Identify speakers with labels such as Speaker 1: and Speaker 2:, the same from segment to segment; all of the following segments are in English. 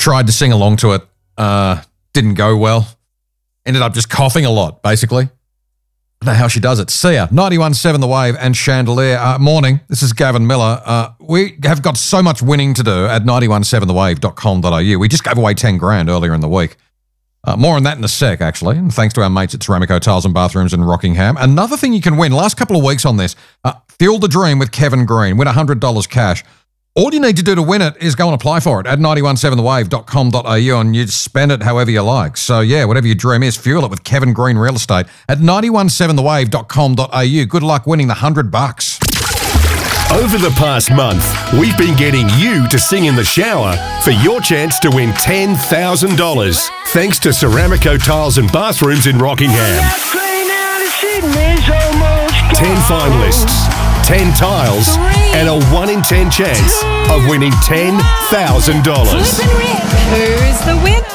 Speaker 1: tried to sing along to it. Didn't go well. Ended up just coughing a lot, basically. I don't know how she does it. See ya. 91.7 The Wave and Chandelier. Morning. This is Gavin Miller. We have got so much winning to do at 917thewave.com.au. We just gave away 10 grand earlier in the week. More on that in a sec, actually. And thanks to our mates at Ceramico Tiles and Bathrooms in Rockingham. Another thing you can win, last couple of weeks on this, Fuel the Dream with Kevin Green. Win $100 cash. All you need to do to win it is go and apply for it at 917thewave.com.au and you spend it however you like. So, yeah, whatever your dream is, fuel it with Kevin Green Real Estate at 917thewave.com.au. Good luck winning the $100.
Speaker 2: Over the past month, we've been getting you to sing in the shower for your chance to win $10,000. Thanks to Ceramico Tiles and Bathrooms in Rockingham. 10 finalists, 10 tiles, and a 1 in 10 chance of winning $10,000.
Speaker 3: Who's the winner?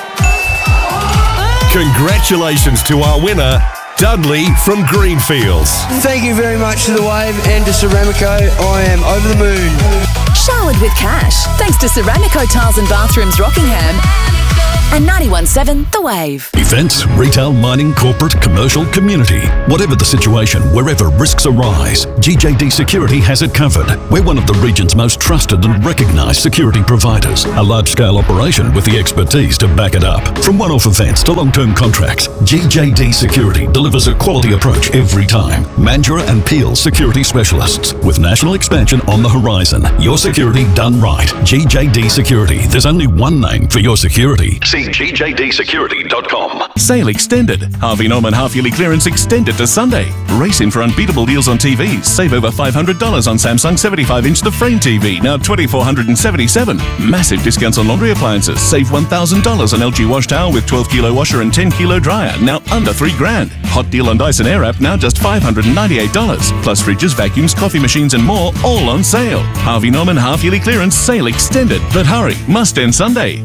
Speaker 2: Congratulations to our winner, Dudley from Greenfields.
Speaker 4: Thank you very much to The Wave and to Ceramico. I am over the moon.
Speaker 5: Showered with cash, thanks to Ceramico Tiles and Bathrooms Rockingham and 91.7 The Wave.
Speaker 6: Events, retail, mining, corporate, commercial, community. Whatever the situation, wherever risks arise, GJD Security has it covered. We're one of the region's most trusted and recognised security providers. A large-scale operation with the expertise to back it up. From one-off events to long-term contracts, GJD Security delivers a quality approach every time. Mandurah and Peel Security Specialists. With national expansion on the horizon. Your security done right. GJD Security. There's only one name for your security. See GJDsecurity.com.
Speaker 7: Sale extended. Harvey Norman half-yearly clearance extended to Sunday. Race in for unbeatable deals on TVs. Save over $500 on Samsung 75-inch The Frame TV, now $2,477. Massive discounts on laundry appliances. Save $1,000 on LG wash towel with 12-kilo washer and 10-kilo dryer, now under $3,000. Hot deal on Dyson Airwrap, now just $598. Plus fridges, vacuums, coffee machines and more, all on sale. Harvey Norman half-yearly clearance sale extended. But hurry, must end Sunday.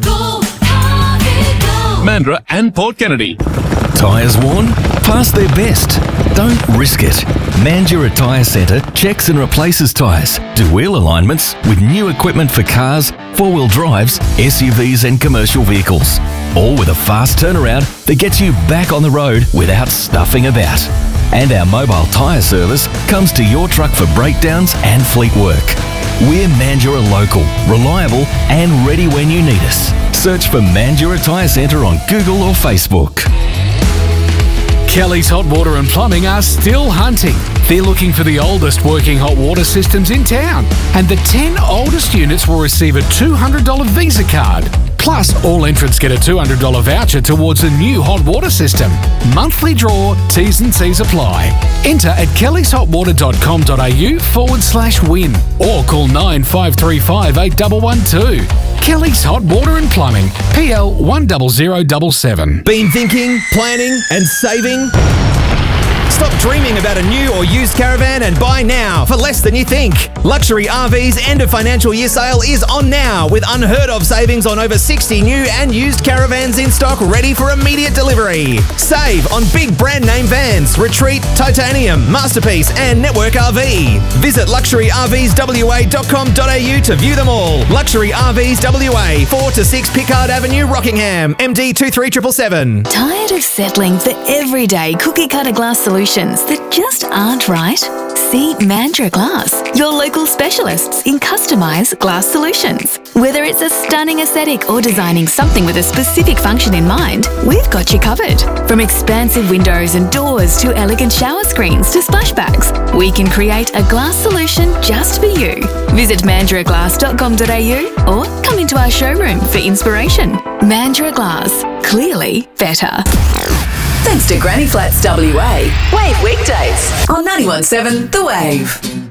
Speaker 7: Mandurah and Port Kennedy.
Speaker 8: Tyres worn? Past their best. Don't risk it. Mandurah Tyre Centre checks and replaces tyres, do wheel alignments with new equipment for cars, four-wheel drives, SUVs and commercial vehicles. All with a fast turnaround that gets you back on the road without stuffing about. And our mobile tyre service comes to your truck for breakdowns and fleet work. We're Mandurah local, reliable and ready when you need us. Search for Mandurah Tyre Centre on Google or Facebook.
Speaker 9: Kelly's Hot Water and Plumbing are still hunting. They're looking for the oldest working hot water systems in town. And the 10 oldest units will receive a $200 Visa card. Plus, all entrants get a $200 voucher towards a new hot water system. Monthly draw, T's and C's apply. Enter at kellysHotWater.com.au/win or call 9535 8112. Kelly's Hot Water and Plumbing, PL 10077.
Speaker 10: Been thinking, planning and saving? Stop dreaming about a new or used caravan and buy now for less than you think. Luxury RV's end of financial year sale is on now with unheard of savings on over 60 new and used caravans in stock ready for immediate delivery. Save on big brand name vans, Retreat, Titanium, Masterpiece and Network RV. Visit luxuryRVsWA.com.au to view them all. Luxury RVs WA, 4 to 6 Pickard Avenue, Rockingham, MD 23777.
Speaker 5: Tired of settling for everyday cookie cutter glass solutions that just aren't right? See Mandurah Glass, your local specialists in customised glass solutions. Whether it's a stunning aesthetic or designing something with a specific function in mind, we've got you covered. From expansive windows and doors to elegant shower screens to splashbacks, we can create a glass solution just for you. Visit mandurahglass.com.au or come into our showroom for inspiration. Mandurah Glass, clearly better. Thanks to Granny Flats WA. Wave weekdays on 91.7 The Wave.